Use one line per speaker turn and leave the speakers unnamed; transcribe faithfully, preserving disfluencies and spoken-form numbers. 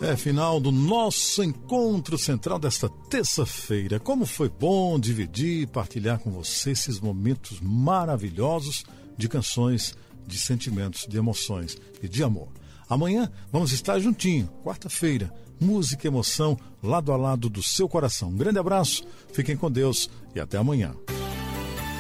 É final do nosso encontro central desta terça-feira. Como foi bom dividir e partilhar com você esses momentos maravilhosos de canções, de sentimentos, de emoções e de amor. Amanhã vamos estar juntinho, quarta-feira, música e emoção lado a lado do seu coração. Um grande abraço, fiquem com Deus e até amanhã.